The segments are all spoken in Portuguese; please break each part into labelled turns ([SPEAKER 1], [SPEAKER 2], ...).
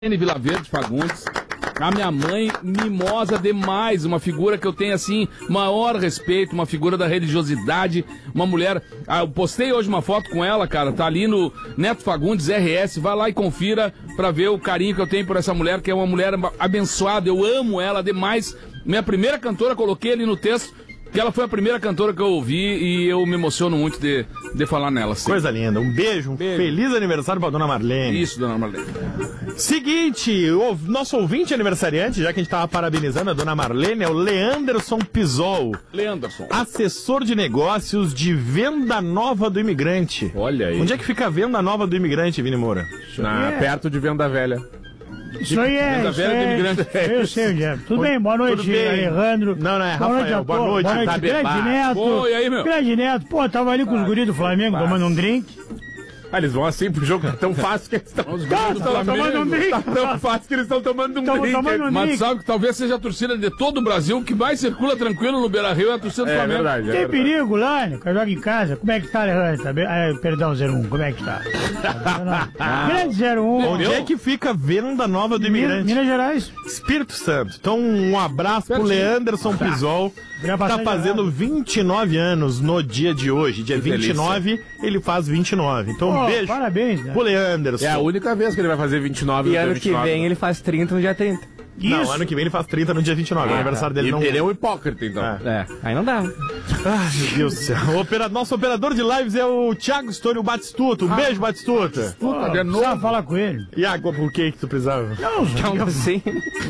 [SPEAKER 1] Vila Verde Fagundes, a minha mãe, mimosa demais, uma figura que eu tenho, assim, maior respeito, uma figura da religiosidade, uma mulher, eu postei hoje uma foto com ela, cara, tá ali no Neto Fagundes RS, vai lá e confira pra ver o carinho que eu tenho por essa mulher, que é uma mulher abençoada, eu amo ela demais, minha primeira cantora, coloquei ali no texto, que ela foi a primeira cantora que eu ouvi e eu me emociono muito de falar nela. Sim.
[SPEAKER 2] Coisa linda. Um beijo, feliz aniversário pra Dona Marlene.
[SPEAKER 1] Isso, Dona Marlene.
[SPEAKER 2] Seguinte, o nosso ouvinte aniversariante, já que a gente tava parabenizando a Dona Marlene, é o Leanderson Pisol.
[SPEAKER 1] Leanderson.
[SPEAKER 2] Assessor de negócios de Venda Nova do Imigrante.
[SPEAKER 1] Olha aí.
[SPEAKER 2] Onde é que fica a Venda Nova do Imigrante, Vini Moura?
[SPEAKER 3] Perto de Venda Velha.
[SPEAKER 4] Isso aí é.
[SPEAKER 1] Venda Velha do Imigrante.
[SPEAKER 4] Eu sei onde é. Tudo bem, boa noite, Alejandro.
[SPEAKER 2] Não, é Rafael. Boa noite,
[SPEAKER 4] tá Grande Neto.
[SPEAKER 1] Pô, e aí, meu?
[SPEAKER 4] Grande Neto. Pô, tava ali com os guris do Flamengo tomando um drink.
[SPEAKER 3] Eles vão assim pro jogo, tão fácil que eles estão
[SPEAKER 4] tomando um drink.
[SPEAKER 3] Tá tão fácil que eles estão tomando um drink.
[SPEAKER 1] Mas sabe que talvez seja a torcida de todo o Brasil, o que mais circula tranquilo no Beira-Rio é a torcida do Flamengo.
[SPEAKER 3] Verdade,
[SPEAKER 4] Tem perigo lá, né? Joga em casa. Como é que tá, Alejandro? Tá bem? Perdão, 01. Como é que tá? Grande 01.
[SPEAKER 2] Onde é que fica a Venda Nova do Imigrante?
[SPEAKER 4] Minas Gerais.
[SPEAKER 2] Espírito Santo. Então, um abraço pro Leanderson Pisol. Tá fazendo 29 anos no dia de hoje. Dia 29, ele faz 29. Então, um beijo.
[SPEAKER 4] Parabéns, né?
[SPEAKER 2] Pro Leanderson.
[SPEAKER 3] É a única vez que ele vai fazer 29
[SPEAKER 5] E
[SPEAKER 3] no dia
[SPEAKER 5] ano
[SPEAKER 3] 29.
[SPEAKER 5] que vem ele faz 30 no dia 30.
[SPEAKER 2] Não,
[SPEAKER 4] Isso.
[SPEAKER 2] ano que vem ele faz 30 no dia 29. O aniversário dele não...
[SPEAKER 3] Ele é um hipócrita, então.
[SPEAKER 5] Aí não dá.
[SPEAKER 2] Ai, meu Deus do céu. Nosso operador de lives é o Thiago Stônio Batistuta. Um beijo, Batistuta.
[SPEAKER 4] Precisava falar com ele.
[SPEAKER 2] E agora, por que tu precisava?
[SPEAKER 4] Não,
[SPEAKER 5] Assim.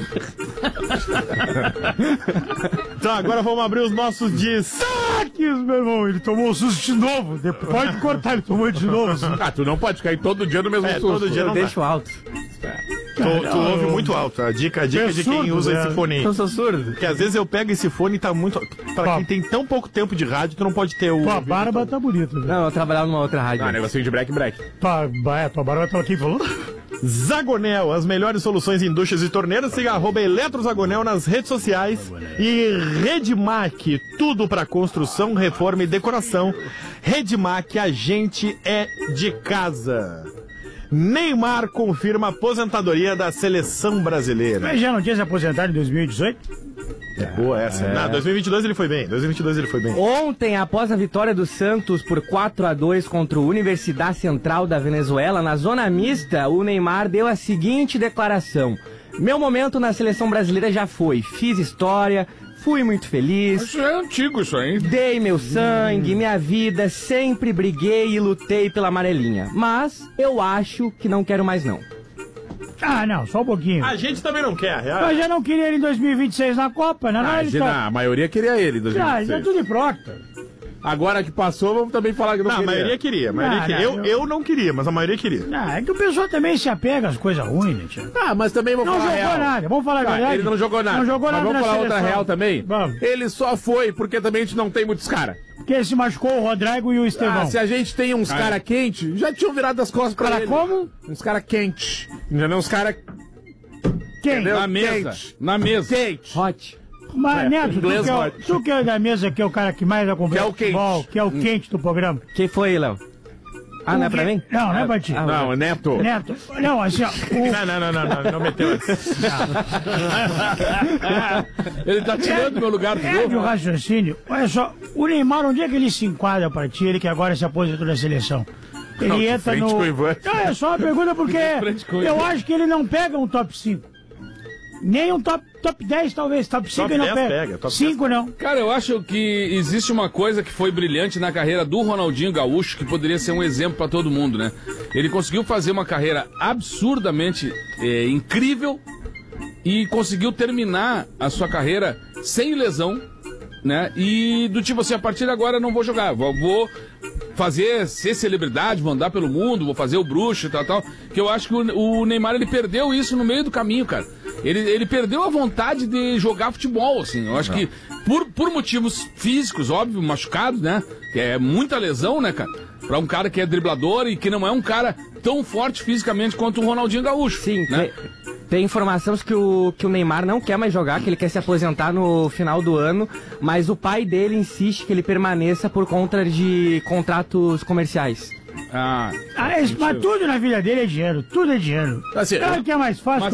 [SPEAKER 2] Então, agora vamos abrir os nossos destaques,
[SPEAKER 4] meu irmão. Ele tomou um susto de novo. Pode cortar, ele tomou de novo.
[SPEAKER 3] Tu não pode cair todo dia no mesmo susto.
[SPEAKER 2] Todo dia
[SPEAKER 5] Eu
[SPEAKER 2] não
[SPEAKER 5] deixo alto.
[SPEAKER 2] Tu ouve muito alto. A dica de quem usa esse fone aí.
[SPEAKER 5] Eu sou surdo.
[SPEAKER 2] Porque às vezes eu pego esse fone e tá muito... Pra quem tem tão pouco tempo de rádio, tu não pode ter o...
[SPEAKER 4] Tua barba tá bonita.
[SPEAKER 5] Não, eu trabalhava numa outra rádio.
[SPEAKER 3] Negocinho de break.
[SPEAKER 4] Tua barba tá aqui falando.
[SPEAKER 2] Zagonel, as melhores soluções em duchas e torneiras. Siga @eletrozagonel nas redes sociais. E Redmac, tudo pra construção, reforma e decoração. Redmac, a gente é de casa. Neymar confirma a aposentadoria da seleção brasileira.
[SPEAKER 4] Mas já não tinha se aposentado em 2018?
[SPEAKER 2] Boa essa. Não, 2022 ele foi bem.
[SPEAKER 5] Ontem, após a vitória do Santos por 4-2 contra o Universidade Central da Venezuela, na zona mista, o Neymar deu a seguinte declaração: meu momento na seleção brasileira já foi, fiz história, fui muito feliz.
[SPEAKER 1] Isso é antigo, isso aí.
[SPEAKER 5] Dei meu sangue, minha vida, sempre briguei e lutei pela amarelinha. Mas eu acho que não quero mais não.
[SPEAKER 4] Ah, não, só um pouquinho.
[SPEAKER 2] A gente também não quer, real.
[SPEAKER 4] Eu já não queria ele em 2026 na Copa, né?
[SPEAKER 3] A maioria queria ele em 2026.
[SPEAKER 4] Já tudo de prota.
[SPEAKER 3] Agora que passou, vamos também falar que não queria.
[SPEAKER 2] A maioria queria. Eu não queria, mas a maioria queria.
[SPEAKER 4] É que o pessoal também se apega às coisas ruins, né, tio?
[SPEAKER 3] Mas também vamos falar real.
[SPEAKER 4] Não jogou nada, vamos falar a verdade.
[SPEAKER 3] Ele não jogou nada.
[SPEAKER 4] Não jogou nada.
[SPEAKER 3] Mas vamos falar outra
[SPEAKER 4] seleção.
[SPEAKER 3] real também?
[SPEAKER 4] Vamos.
[SPEAKER 3] Ele só foi porque também a gente não tem muitos caras.
[SPEAKER 4] Porque se machucou o Rodrigo e o Estevão.
[SPEAKER 3] Se a gente tem uns cara quente, já tinham virado as costas pra ele.
[SPEAKER 4] Como?
[SPEAKER 3] Uns cara quente. Entendeu? Uns cara...
[SPEAKER 4] Quem?
[SPEAKER 1] Na mesa. Na mesa.
[SPEAKER 3] Quente.
[SPEAKER 5] Hot.
[SPEAKER 4] Mas, Neto,
[SPEAKER 3] inglês
[SPEAKER 4] tu que é da mesa, que é o cara que mais acompanha
[SPEAKER 3] o
[SPEAKER 4] futebol, que é o quente do programa.
[SPEAKER 5] Quem foi, Léo? Ah, não é pra mim?
[SPEAKER 4] Não, não é pra ti.
[SPEAKER 3] Não, Neto.
[SPEAKER 4] Neto, não, assim, ó.
[SPEAKER 2] Não meteu essa.
[SPEAKER 1] Ele tá tirando meu lugar de
[SPEAKER 4] É de
[SPEAKER 1] novo.
[SPEAKER 4] raciocínio. Olha só, o Neymar, onde é que ele se enquadra pra ti, ele que agora se aposentou da seleção? Ele entra no...
[SPEAKER 3] com o Ivan.
[SPEAKER 4] Não, é só uma pergunta porque eu acho que ele não pega um top 5. Nem um top 10, talvez. Top 5
[SPEAKER 2] Top
[SPEAKER 4] ele não
[SPEAKER 2] 10
[SPEAKER 4] pega.
[SPEAKER 2] top
[SPEAKER 4] 5 não.
[SPEAKER 1] Cara, eu acho que existe uma coisa que foi brilhante na carreira do Ronaldinho Gaúcho, que poderia ser um exemplo pra todo mundo, né? Ele conseguiu fazer uma carreira absurdamente incrível e conseguiu terminar a sua carreira sem lesão, né? E do tipo assim, a partir de agora eu não vou jogar, vou ser celebridade, vou andar pelo mundo, vou fazer o bruxo e tal, que eu acho que o Neymar, ele perdeu isso no meio do caminho, cara. Ele perdeu a vontade de jogar futebol, assim, eu acho que por motivos físicos, óbvio, machucados, né, que é muita lesão, né, cara, pra um cara que é driblador e que não é um cara tão forte fisicamente quanto o Ronaldinho Gaúcho.
[SPEAKER 5] Sim,
[SPEAKER 1] né?
[SPEAKER 5] Tem informações que o Neymar não quer mais jogar, que ele quer se aposentar no final do ano, mas o pai dele insiste que ele permaneça por conta de contratos comerciais.
[SPEAKER 4] Mas tudo na vida dele é dinheiro. Tudo é dinheiro.
[SPEAKER 3] Assim,
[SPEAKER 4] Claro que é mais fácil.